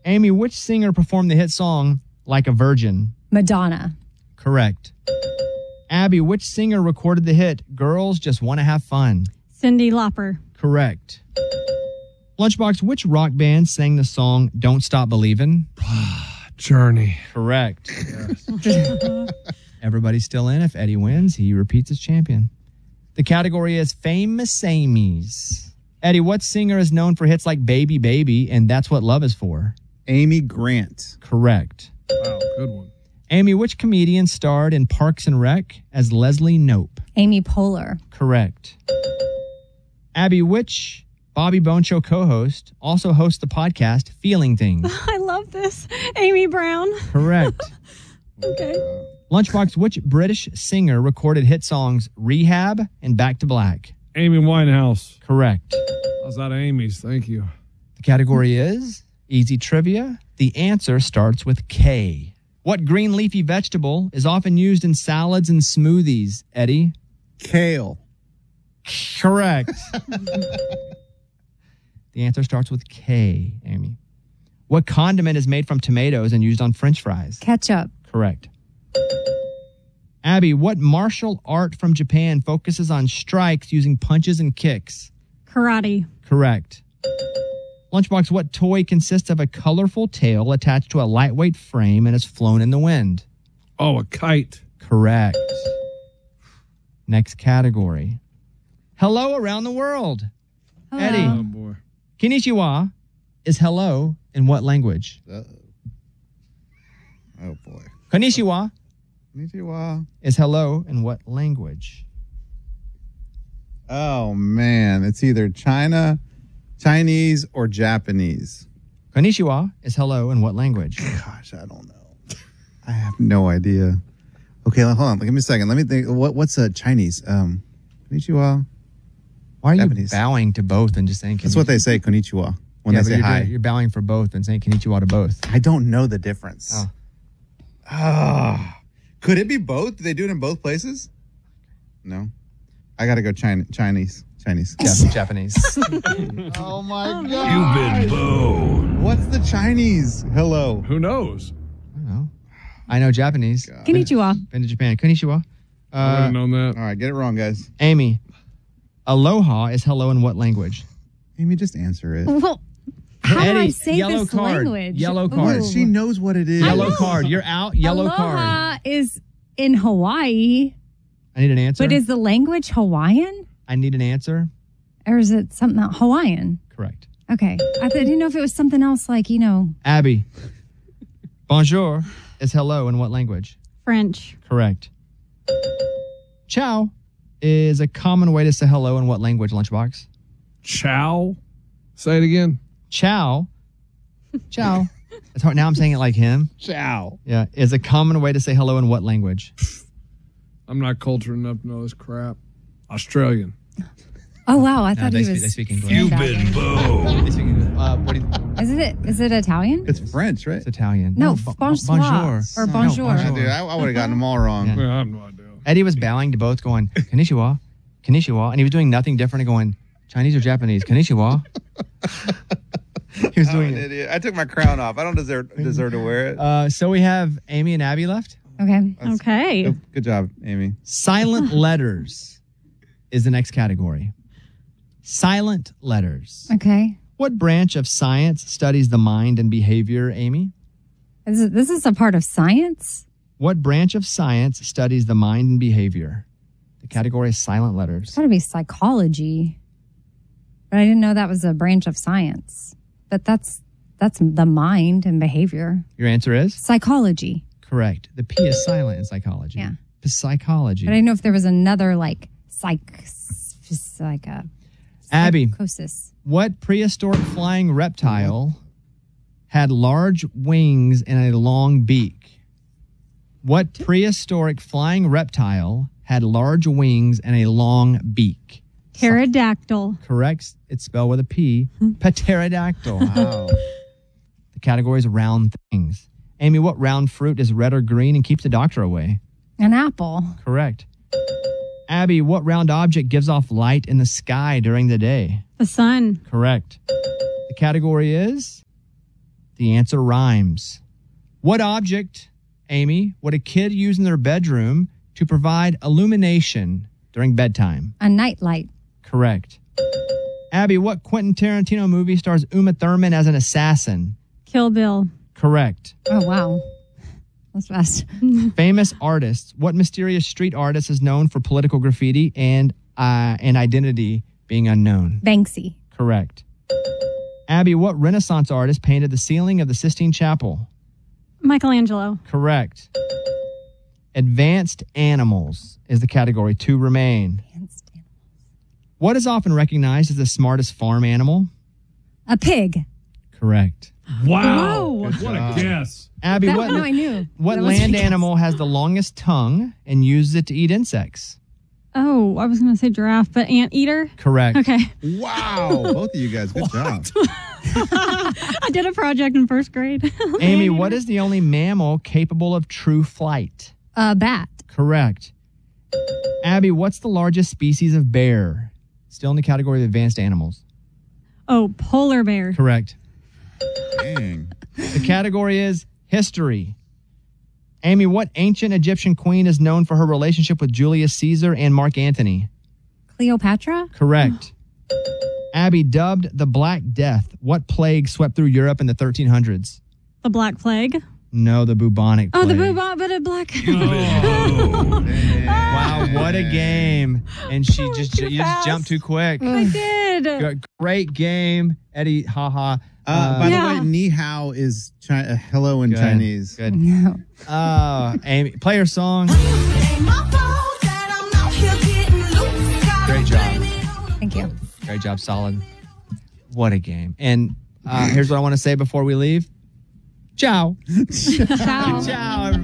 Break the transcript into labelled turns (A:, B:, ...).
A: Amy, which singer performed the hit song Like a Virgin?
B: Madonna.
A: Correct. Abby, which singer recorded the hit Girls Just Want to Have Fun?
C: Cyndi Lauper.
A: Correct. Lunchbox, which rock band sang the song Don't Stop Believin'?
D: Journey.
A: Correct. Everybody's still in. If Eddie wins, he repeats as champion. The category is Famous Amy's. Eddie, what singer is known for hits like Baby Baby and That's What Love Is For?
E: Amy Grant.
A: Correct.
D: Wow, good one.
A: Amy, which comedian starred in Parks and Rec as Leslie Knope?
B: Amy Poehler.
A: Correct. Abby, which Bobby Bone Show co-host also hosts the podcast Feeling Things?
C: I love this. Amy Brown.
A: Correct.
C: Okay.
A: Lunchbox, which British singer recorded hit songs Rehab and Back to Black?
D: Amy Winehouse.
A: Correct.
D: I was out of Amy's. Thank you.
A: The category is easy trivia. The answer starts with K. What green leafy vegetable is often used in salads and smoothies, Eddie?
E: Kale.
A: Correct. The answer starts with K, Amy. What condiment is made from tomatoes and used on French fries?
B: Ketchup.
A: Correct. Abby, what martial art from Japan focuses on strikes using punches and kicks?
C: Karate.
A: Correct. Lunchbox, what toy consists of a colorful tail attached to a lightweight frame and is flown in the wind?
D: Oh, a kite.
A: Correct. Next category. Hello around the world.
B: Hello.
A: Eddie,
D: Oh, boy.
A: Konnichiwa is hello in what language?
E: Oh boy.
A: Konnichiwa
E: Konnichiwa.
A: is hello in what language?
E: Oh man, it's either Chinese, or Japanese.
A: Konnichiwa is hello in what language?
E: Gosh, I don't know. I have no idea. Okay, hold on. Give me a second. Let me think. What's Chinese? Konnichiwa.
A: Why are you
E: Japanese.
A: bowing to both and just saying konnichiwa?
E: That's what they say, konnichiwa, when
A: Yeah,
E: they
A: but
E: say
A: you're
E: hi.
A: you're bowing for both and saying konnichiwa to both.
E: I don't know the difference.
A: Oh.
E: Could it be both? Do they do it in both places? No. I got to go Chinese.
A: Japanese.
E: Oh my God.
F: You've been booed.
E: What's the Chinese? Hello.
D: Who knows?
A: I don't know. I know Japanese.
B: Konnichiwa.
A: Been to Japan. Konnichiwa.
D: I would have known that.
E: All right, get it wrong, guys.
A: Amy, aloha is hello in what language?
E: Amy, just answer it.
B: Well, how do I
A: Eddie,
B: say
A: yellow
B: this
A: card.
B: language?
A: Yellow card.
E: What? She knows what it is.
A: Yellow
B: know.
A: card. You're out. Yellow
B: Aloha
A: card.
B: is in Hawaii,
A: I need an answer.
B: but is the language Hawaiian?
A: I need an answer.
B: Or is it something else? Hawaiian?
A: Correct.
B: Okay. I didn't know if it was something else like,
A: Abby, bonjour is hello in what language?
C: French.
A: Correct. Ciao is a common way to say hello in what language, Lunchbox?
D: Chow. Say it again.
A: Ciao. Ciao. It's hard. Now I'm saying it like him.
E: Ciao.
A: Yeah. Is a common way to say hello in what language?
D: I'm not cultured enough to know this crap. Australian.
B: Oh, wow. I thought
A: they
B: he
A: speak-
B: was.
A: they speak English.
F: You've been booed.
A: They speak English. What do you,
B: Is it Italian?
E: It's French, right?
A: it's Italian.
B: No,
A: bonjour.
B: bonsoir. Or
A: No,
B: bonjour.
E: Yeah, dude, I would have gotten them all wrong.
A: Yeah.
D: Well, I have no idea.
A: Eddie was bowing to both, going konnichiwa, konnichiwa, and he was doing nothing different and going Chinese or Japanese, konnichiwa. He was
E: I'm
A: doing
E: an
A: it.
E: idiot. I took my crown off. I don't deserve to wear it.
A: So we have Amy and Abby left.
B: Okay.
C: Okay.
E: Good job, Amy.
A: Silent letters is the next category. Silent letters.
B: Okay.
A: What branch of science studies the mind and behavior, Amy?
B: This is a part of science?
A: What branch of science studies the mind and behavior? The category is silent letters.
B: It's got to be psychology. But I didn't know that was a branch of science. But that's the mind and behavior.
A: Your answer is?
B: Psychology.
A: Correct. The P is silent in psychology.
B: Yeah.
A: Psychology.
B: But I didn't know if there was another like
A: Abby,
B: psychosis.
A: what prehistoric flying reptile had large wings and a long beak? What prehistoric flying reptile had large wings and a long beak?
C: Pterodactyl.
A: Correct. It's spelled with a P. Pterodactyl. Wow. The category is round things. Amy, what round fruit is red or green and keeps the doctor away?
B: An apple.
A: Correct. Abby, what round object gives off light in the sky during the day?
C: The sun.
A: Correct. The category is The answer rhymes. What object, Amy, would a kid use in their bedroom to provide illumination during bedtime?
B: A nightlight.
A: Correct. Abby, what Quentin Tarantino movie stars Uma Thurman as an assassin?
C: Kill Bill.
A: Correct.
B: Oh, wow. That's fast.
A: Famous artists. What mysterious street artist is known for political graffiti and identity being unknown?
B: Banksy.
A: Correct. Abby, what Renaissance artist painted the ceiling of the Sistine Chapel?
C: Michelangelo.
A: Correct. Advanced animals is the category. 2 remain. What is often recognized as the smartest farm animal?
B: A pig.
A: Correct.
D: Wow.
C: Whoa.
D: What a guess.
A: Abby,
B: No, I knew.
A: what
B: That was
A: land
B: a guess.
A: animal has the longest tongue and uses it to eat insects?
C: Oh, I was going to say giraffe, but anteater?
A: Correct.
C: Okay.
E: Wow. Both of you guys. Good job.
C: I did a project in first grade.
A: Amy, what is the only mammal capable of true flight?
B: A bat.
A: Correct. Abby, what's the largest species of bear? Still in the category of advanced animals.
C: Oh, polar bear.
A: Correct.
E: Dang.
A: The category is history. Amy, what ancient Egyptian queen is known for her relationship with Julius Caesar and Mark Antony?
B: Cleopatra.
A: Correct. Abby, dubbed the Black Death, what plague swept through Europe in the 1300s?
C: The Black Plague.
A: No, the bubonic plague.
C: Oh, the bubonic, but a black.
A: Wow, what a game. And she just
C: too
A: you just
C: fast.
A: jumped too quick.
C: I did.
A: Great game, Eddie. Haha.
E: By
C: Yeah.
E: the way, ni hao is hello in
A: Good.
E: Chinese.
A: Good.
B: No.
A: Amy, play your song. Great job.
B: Thank you.
A: Great job. Solid. What a game. And here's what I want to say before we leave. Ciao.
C: Ciao.
A: Ciao, everybody.